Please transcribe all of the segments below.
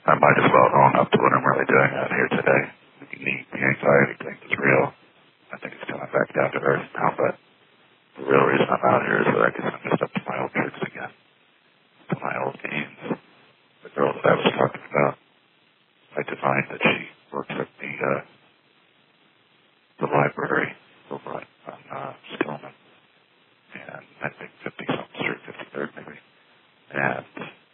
I might as well own up to what I'm really doing out here today. The anxiety thing is real. I think it's coming back down to earth now, but the real reason I'm out here is that I can mess up to my old tricks again, to my old games. The girl that I was talking about, I divined that she works at the library over on Stillman, and I think 50-something Street, 53rd maybe. And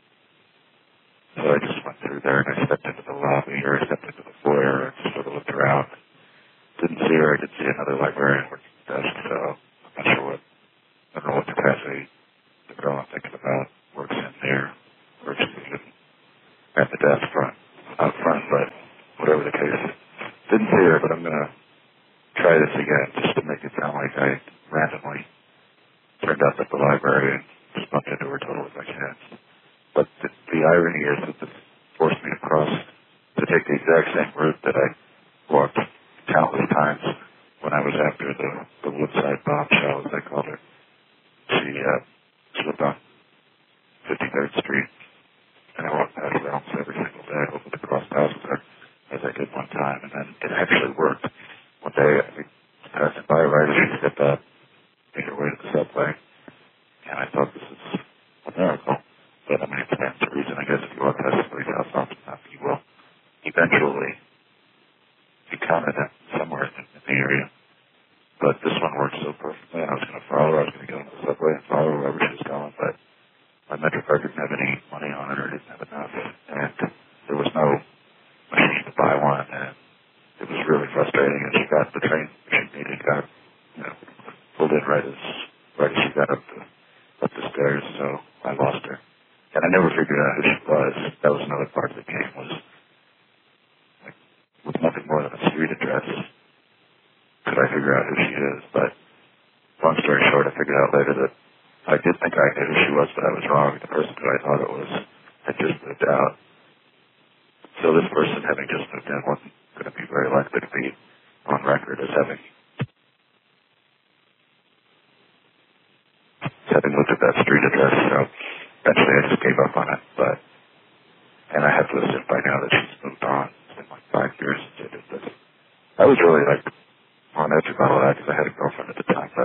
so I just went through there and I stepped into the lobby, or I stepped into the foyer and sort of looked around. Didn't see her. I did see another librarian working the desk, so I'm not sure I don't know what capacity the girl I'm thinking about works in there, or if she's even at the desk out front, but whatever the case. Didn't see her, but I'm going to try this again just to make it sound like I randomly turned up at the library and just bumped into her totally by chance. But the irony is that this forced me to take the exact same route that I walked countless times when I was after the Woodside bombshell, as they called her. She lived on 53rd Street, and I walked past her almost every single day over the cross paths with her, as I did one time, and then it actually worked. One day, I was passing by right as she stepped up, made her way to the subway, and I thought this is a miracle. But I mean, it stands to reason, I guess, if you walk past somebody's house often enough, you will eventually encounter them somewhere in the area. But this one worked so perfectly, and I was going to follow her. I was going to go into the subway and follow her wherever she was going, but my MetroCard didn't have any money on it, or didn't have enough, and there was no machine to buy one, and it was really frustrating. And she got the train she needed, pulled in right as she got up the stairs, so I lost her. And I never figured out who she was. That was another part of the game, was like, with nothing more than a street address, could I figure out who she is. But long story short, I figured out later that I did think I knew who she was, but I was wrong. The person who I thought it was had just moved out. So this person, having just moved in, wasn't going to be very likely to be on record as having looked at that street address. So eventually I just gave up on it. And I have to assume by now that she's moved on. It's been like 5 years since I did this. I was really on edge about all that because I had a girlfriend at the time, but